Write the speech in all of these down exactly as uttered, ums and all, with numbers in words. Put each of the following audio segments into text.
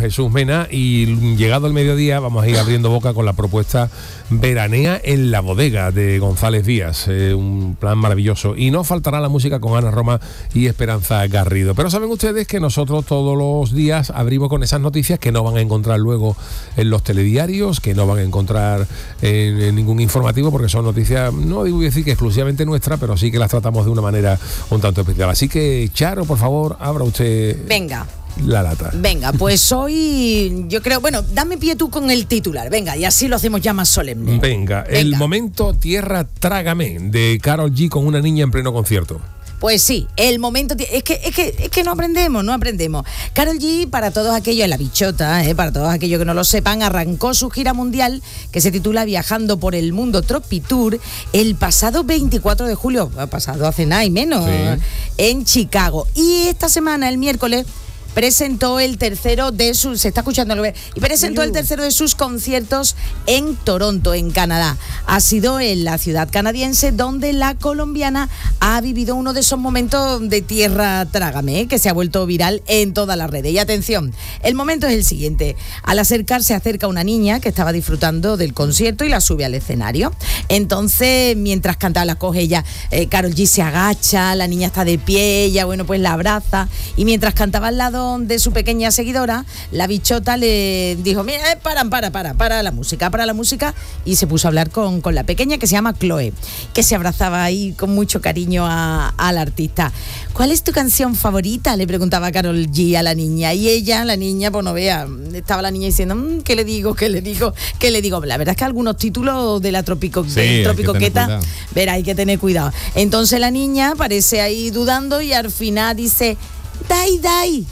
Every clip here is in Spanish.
Jesús Mena, y llegado el mediodía vamos a ir abriendo boca con la propuesta Veranea en la Bodega de González Díaz, eh, un plan maravilloso. Y no faltará la música con Ana Roma y Esperanza Garrido. Pero saben ustedes que nosotros todos los días abrimos con esas noticias que no van a encontrar luego en los telediarios, que no van a encontrar en, en ningún informativo, porque son noticias, no digo decir que exclusivamente nuestras, pero sí que las tratamos de una manera un tanto especial. Así que, Charo, por favor, abra usted Venga. la lata. Venga, pues hoy yo creo, bueno, dame pie tú con el titular, venga, y así lo hacemos ya más solemne. Venga, venga. El momento Tierra Trágame de Karol G con una niña en pleno concierto. Pues sí, el momento, es que, es que, es que no aprendemos, no aprendemos. Karol G, para todos aquellos, en la bichota, eh, para todos aquellos que no lo sepan, arrancó su gira mundial que se titula Viajando por el Mundo Tropitour el pasado veinticuatro de julio, ha pasado hace nada y menos, sí. en Chicago. Y esta semana, el miércoles, presentó el tercero de sus, se está escuchando, y presentó el tercero de sus conciertos en Toronto, en Canadá. Ha sido en la ciudad canadiense donde la colombiana ha vivido uno de esos momentos de tierra trágame, que se ha vuelto viral en todas las redes. Y atención, el momento es el siguiente. Al acercarse, acerca una niña que estaba disfrutando del concierto y la sube al escenario. Entonces, mientras cantaba, la coge ella, eh, Karol G se agacha, la niña está de pie, ella, bueno, pues la abraza, y mientras cantaba al lado de su pequeña seguidora, la bichota le dijo, mira, eh, para, para, para, para la música, para la música, y se puso a hablar con, con la pequeña, que se llama Chloe, que se abrazaba ahí con mucho cariño a, al artista. ¿Cuál es tu canción favorita?, le preguntaba Karol G a la niña, y ella, la niña, pues no vea, estaba la niña diciendo, mmm, ¿qué le digo? ¿Qué le digo? ¿Qué le digo? La verdad es que algunos títulos de la Tropico, sí, de Tropicoqueta, verá, hay que tener cuidado. Entonces la niña parece ahí dudando y al final dice, Dai, dai.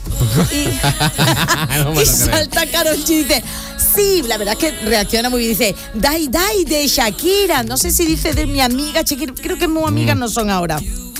Y, no y salta Karol G y dice, sí, la verdad es que reacciona muy bien. Dice, Dai, dai de Shakira. No sé si dice de mi amiga Shakira, creo que muy amigas no son ahora.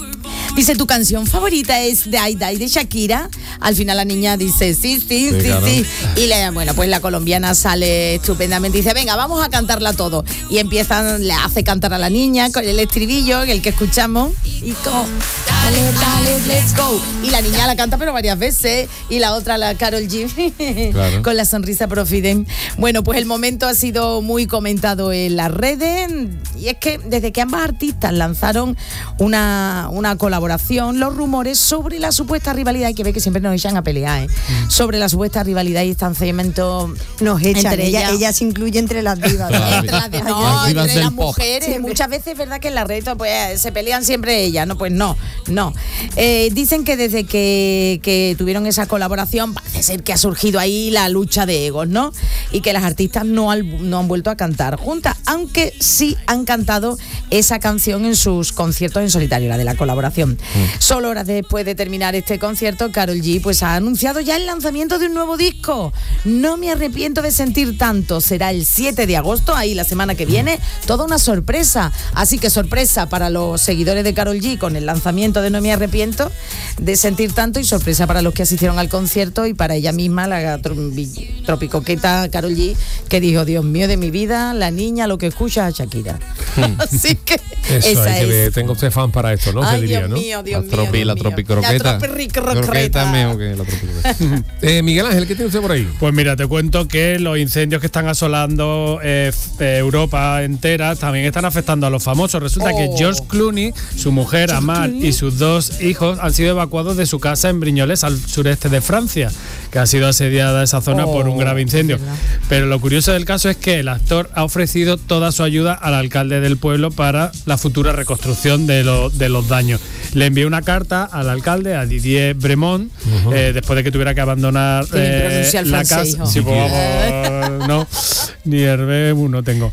Dice, ¿tu canción favorita es Dai, dai de Shakira? Al final la niña dice, sí, sí, sí, sí. Claro. sí. Y le, bueno, pues la colombiana sale estupendamente. Dice, venga, vamos a cantarla todo. Y empiezan, le hace cantar a la niña con el estribillo, el que escuchamos. Y como, dale, dale, let's go. Y la niña la canta pero varias veces. Y la otra, la Karol G, claro. con la sonrisa profiden. Bueno, pues el momento ha sido muy comentado en las redes. Y es que desde que ambas artistas lanzaron una, una colaboración, los rumores sobre la supuesta rivalidad, hay que ver que siempre nos echan a pelear, ¿eh? Mm. sobre la supuesta rivalidad y distanciamiento nos echan, entre ella, ellas. ella se incluye entre las divas, ¿no? entre las, de, no, las entre las pop. mujeres, siempre. Muchas veces es verdad que en la red pues se pelean siempre ellas, no, pues no, no. Eh, dicen que desde que, que tuvieron esa colaboración parece ser que ha surgido ahí la lucha de egos, ¿no? Y que las artistas no, al, no han vuelto a cantar juntas, aunque sí han cantado esa canción en sus conciertos en solitario, la de la colaboración. Mm. Solo horas después de terminar este concierto, Karol G pues ha anunciado ya el lanzamiento de un nuevo disco. No me arrepiento de sentir tanto. Será el siete de agosto, ahí la semana que viene, toda una sorpresa. Así que sorpresa para los seguidores de Karol G con el lanzamiento de No me arrepiento de sentir tanto, y sorpresa para los que asistieron al concierto y para ella misma, la tropicoqueta Karol G, que dijo, Dios mío de mi vida, la niña lo que escucha a Shakira. Hmm. Así que eso, esa hay es. que ver, tengo usted fan para esto, ¿no? Ay, Se diría, Dios ¿no? mío, Dios la tropi, mío, la tropicroqueta. Croqueta mejor que la tropicroqueta. eh, Miguel Ángel, ¿qué tiene usted por ahí? Pues mira, te cuento que los incendios que están asolando eh, eh, Europa entera también están afectando a los famosos. Resulta oh. que George Clooney, su mujer Amal y sus dos hijos han sido evacuados de su casa en Brignoles, al sureste de Francia, que ha sido asediada esa zona oh, por un grave incendio. Pero lo curioso del caso es que el actor ha ofrecido toda su ayuda al alcalde del pueblo para la futura reconstrucción de, lo, de los daños. Le envió una carta al alcalde, a Didier Bremont, uh-huh. eh, después de que tuviera que abandonar eh, la casa. Sí, pues, vamos, no, ni Hervé no tengo.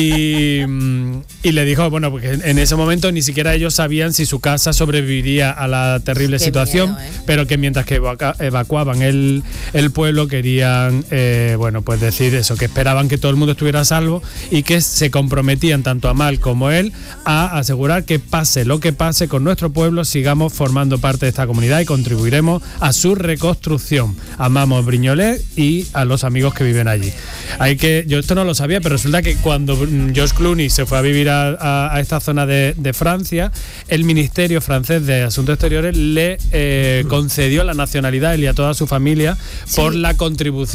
Y, y le dijo, bueno, porque en ese momento ni siquiera ellos sabían si su casa sobreviviría a la terrible Qué situación, miedo, ¿eh? Pero que mientras que evacu- evacuaban el, el pueblo querían, eh, bueno, pues decir eso, que esperaban que todo el mundo estuviera a salvo y que se comprometían tanto Amal como él a asegurar que pase lo que pase con nuestro pueblo, sigamos formando parte de esta comunidad y contribuiremos a su reconstrucción. Amamos Brignoles y a los amigos que viven allí. Hay que, yo esto no lo sabía, pero resulta que cuando George Clooney se fue a vivir a, a, a esta zona de, de Francia, el Ministerio francés de Asuntos Exteriores le eh, concedió la nacionalidad, él y a toda su familia, sí. por la contribución